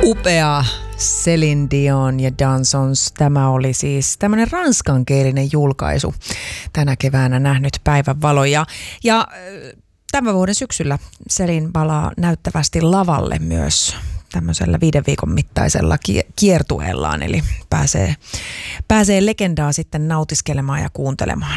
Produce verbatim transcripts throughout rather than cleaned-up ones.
Upea Céline Dion ja Dansons. Tämä oli siis tämmöinen ranskankielinen julkaisu. Tänä keväänä nähnyt päivänvalo. Ja, ja tämän vuoden syksyllä Céline palaa näyttävästi lavalle myös tämmöisellä viiden viikon mittaisella kiertueellaan. Eli pääsee, pääsee legendaa sitten nautiskelemaan ja kuuntelemaan.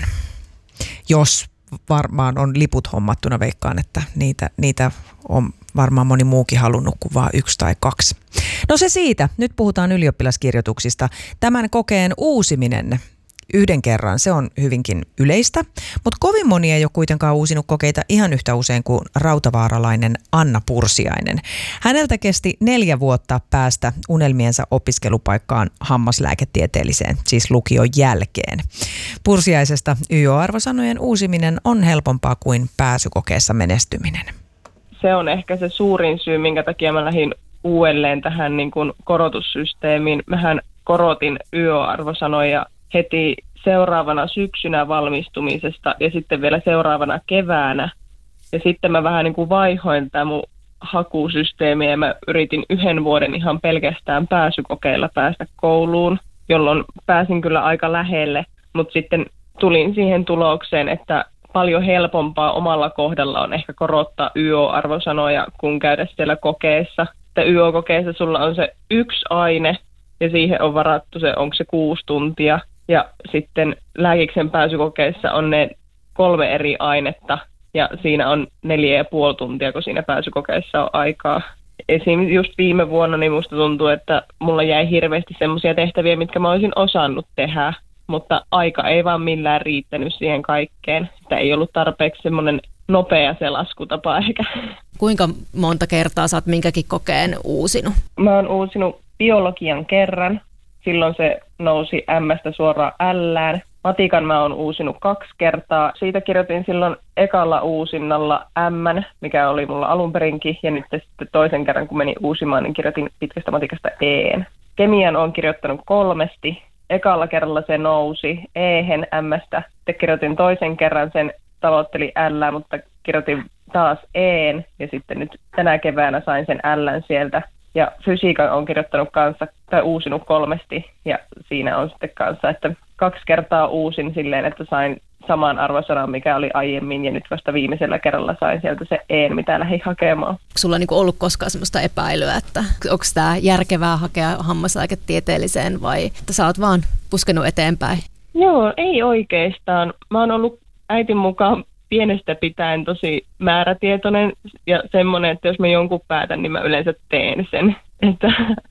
Jos varmaan on liput hommattuna, veikkaan, että niitä, niitä on varmaan moni muukin halunnut kuin vaan yksi tai kaksi. No se siitä. Nyt puhutaan ylioppilaskirjoituksista. Tämän kokeen uusiminen yhden kerran, se on hyvinkin yleistä, mutta kovin moni ei ole kuitenkaan uusinut kokeita ihan yhtä usein kuin rautavaaralainen Anna Pursiainen. Häneltä kesti neljä vuotta päästä unelmiensa opiskelupaikkaan hammaslääketieteelliseen, siis lukion jälkeen. Pursiaisesta Y O-arvosanojen uusiminen on helpompaa kuin pääsykokeessa menestyminen. Se on ehkä se suurin syy, minkä takia mä lähdin uudelleen tähän niin kuin korotussysteemiin. Mähän korotin Y O-arvosanoja heti seuraavana syksynä valmistumisesta ja sitten vielä seuraavana keväänä. Ja sitten mä vähän niin kuin vaihoin tämän mun hakusysteemiä ja mä yritin yhden vuoden ihan pelkästään pääsykokeilla päästä kouluun, jolloin pääsin kyllä aika lähelle. Mutta sitten tulin siihen tulokseen, että paljon helpompaa omalla kohdalla on ehkä korottaa Y O-arvosanoja, kun käydä siellä kokeessa. Että Y O-kokeessa sulla on se yksi aine ja siihen on varattu se, onko se kuusi tuntia. Ja sitten lääkiksen pääsykokeessa on ne kolme eri ainetta ja siinä on neljä ja puoli tuntia, kun siinä pääsykokeessa on aikaa. Esimerkiksi just viime vuonna niin musta tuntuu, että mulla jäi hirveästi semmoisia tehtäviä, mitkä mä olisin osannut tehdä, mutta aika ei vaan millään riittänyt siihen kaikkeen. Sitä ei ollut tarpeeksi semmoinen nopea se laskutapa ehkä. Kuinka monta kertaa sä oot minkäkin kokeen uusinut? Mä oon uusinut biologian kerran. Silloin se nousi M:stä suoraan L:ään. Matikan mä oon uusinut kaksi kertaa. Siitä kirjoitin silloin ekalla uusinnalla M:n, mikä oli mulla alun perinkin. Ja nyt sitten toisen kerran, kun menin uusimaan, niin kirjoitin pitkästä matikasta E:n. Kemian oon kirjoittanut kolmesti. Ekalla kerralla se nousi E:hen M:stä. Sitten kirjoitin toisen kerran, sen tavoitteli L:ää, mutta kirjoitin taas E:n. Ja sitten nyt tänä keväänä sain sen L:n sieltä. Ja fysiikan on kirjoittanut kanssa, tai uusinut kolmesti, ja siinä on sitten kanssa, että kaksi kertaa uusin silleen, että sain saman arvosanan, mikä oli aiemmin, ja nyt vasta viimeisellä kerralla sain sieltä se E:n, mitä lähdin hakemaan. Onko sulla niinku ollut koskaan semmoista epäilyä, että onko tämä järkevää hakea hammaslääketieteelliseen, vai että sä oot vaan puskenut eteenpäin? Joo, ei oikeastaan. Mä oon ollut äitin mukaan pienestä pitäen tosi määrätietoinen ja semmoinen, että jos mä jonkun päätän, niin mä yleensä teen sen. Että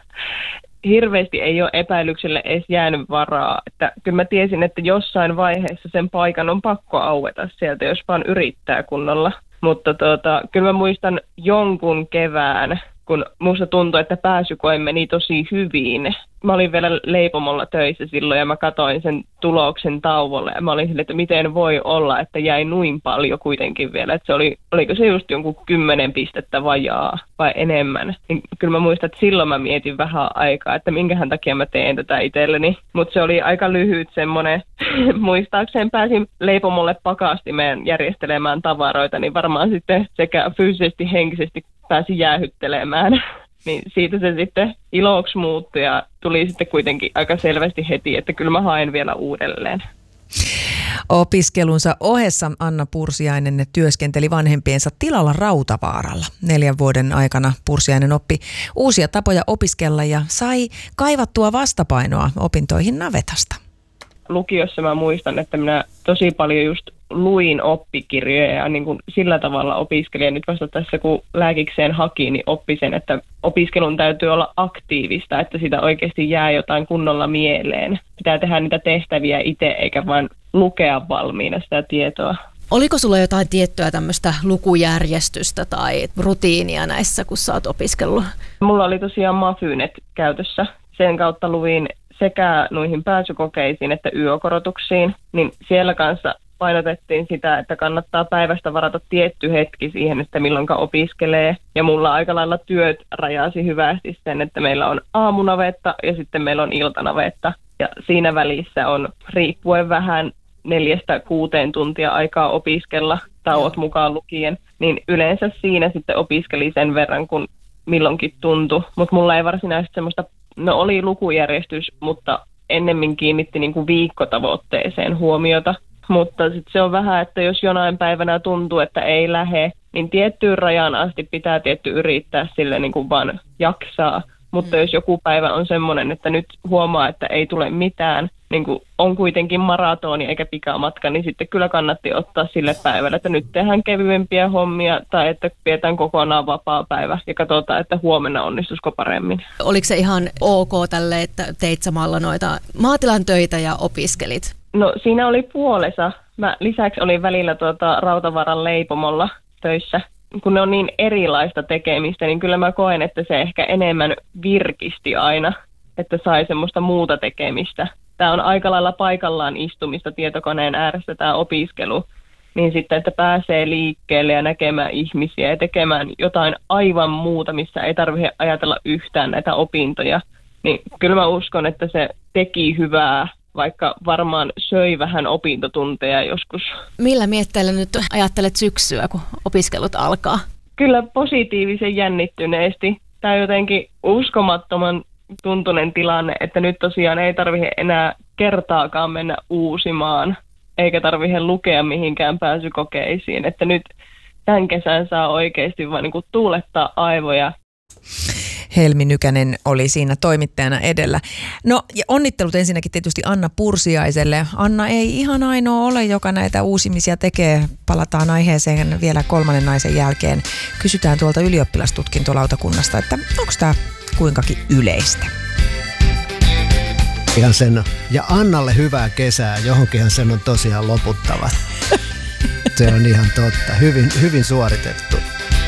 hirveästi ei ole epäilykselle edes jäänyt varaa. Että kyllä mä tiesin, että jossain vaiheessa sen paikan on pakko aueta sieltä, jos vaan yrittää kunnolla. Mutta tuota, kyllä mä muistan jonkun kevään, kun musta tuntui, että pääsykoe meni tosi hyvin. Mä olin vielä leipomolla töissä silloin ja mä katsoin sen tuloksen tauolle ja mä olin silleen, että miten voi olla, että jäi noin paljon kuitenkin vielä. Että se oli, oliko se just jonkun kymmenen pistettä vajaa vai enemmän. Niin kyllä mä muistan, että silloin mä mietin vähän aikaa, että minkähän takia mä teen tätä itselleni. Mutta se oli aika lyhyt semmoinen, muistaakseni pääsin leipomolle pakastimeen järjestelemään tavaroita, niin varmaan sitten sekä fyysisesti, henkisesti pääsin jäähyttelemään. Niin siitä se sitten iloksi muuttui ja tuli sitten kuitenkin aika selvästi heti, että kyllä mä haen vielä uudelleen. Opiskelunsa ohessa Anna Pursiainen työskenteli vanhempiensa tilalla Rautavaaralla. Neljän vuoden aikana Pursiainen oppi uusia tapoja opiskella ja sai kaivattua vastapainoa opintoihin navetasta. Lukiossa mä muistan, että minä tosi paljon just luin oppikirjoja ja niin kuin sillä tavalla opiskelin. Ja nyt vasta tässä, kun lääkikseen haki, niin oppi sen, että opiskelun täytyy olla aktiivista, että sitä oikeasti jää jotain kunnolla mieleen. Pitää tehdä niitä tehtäviä itse, eikä vain lukea valmiina sitä tietoa. Oliko sulla jotain tiettyä tämmöistä lukujärjestystä tai rutiinia näissä, kun sä oot opiskellut? Mulla oli tosiaan Mafynet käytössä. Sen kautta luin sekä noihin pääsykokeisiin että Y O-korotuksiin, niin siellä kanssa painotettiin sitä, että kannattaa päivästä varata tietty hetki siihen, että milloinka opiskelee. Ja mulla aika lailla työt rajasi hyvästi sen, että meillä on aamunavetta ja sitten meillä on iltanavetta. Ja siinä välissä on riippuen vähän neljästä kuuteen tuntia aikaa opiskella, tauot mukaan lukien. Niin yleensä siinä sitten opiskeli sen verran, kun milloinkin tuntui. Mutta mulla ei varsinaisesti semmoista, no oli lukujärjestys, mutta ennemmin kiinnitti niin kuin viikkotavoitteeseen huomiota. Mutta sitten se on vähän, että jos jonain päivänä tuntuu, että ei lähe, niin tiettyyn rajaan asti pitää tietty yrittää sille niin kuin vaan jaksaa. Mutta mm. jos joku päivä on semmoinen, että nyt huomaa, että ei tule mitään, niin kuin on kuitenkin maratoni eikä pikamatka, niin sitten kyllä kannatti ottaa sille päivälle, että nyt tehdään kevyempiä hommia tai että pidetään kokonaan vapaa päivä ja katsotaan, että huomenna onnistuisiko paremmin. Oliko se ihan ok tälle, että teit samalla noita maatilan töitä ja opiskelit? No siinä oli puolessa. Mä lisäksi olin välillä tuota Rautavaaran leipomolla töissä. Kun ne on niin erilaista tekemistä, niin kyllä mä koen, että se ehkä enemmän virkisti aina, että sai semmoista muuta tekemistä. Tämä on aika lailla paikallaan istumista tietokoneen ääressä tämä opiskelu, niin sitten, että pääsee liikkeelle ja näkemään ihmisiä ja tekemään jotain aivan muuta, missä ei tarvitse ajatella yhtään näitä opintoja, niin kyllä mä uskon, että se teki hyvää, vaikka varmaan söi vähän opintotunteja joskus. Millä mietteillä nyt ajattelet syksyä, kun opiskelut alkaa? Kyllä positiivisen jännittyneesti. Tämä on jotenkin uskomattoman tuntunen tilanne, että nyt tosiaan ei tarvitse enää kertaakaan mennä uusimaan, eikä tarvitse lukea mihinkään pääsykokeisiin. Että nyt tämän kesän saa oikeasti vaan niin kuin tuulettaa aivoja. Helmi Nykänen oli siinä toimittajana edellä. No ja onnittelut ensinnäkin tietysti Anna Pursiaiselle. Anna ei ihan ainoa ole, joka näitä uusimisia tekee. Palataan aiheeseen vielä kolmannen naisen jälkeen. Kysytään tuolta ylioppilastutkintolautakunnasta, että onko tämä kuinkakin yleistä. Ihan sen, ja Annalle hyvää kesää, johonkinhan sen on tosiaan loputtava. Se on ihan totta. Hyvin, hyvin suoritettu.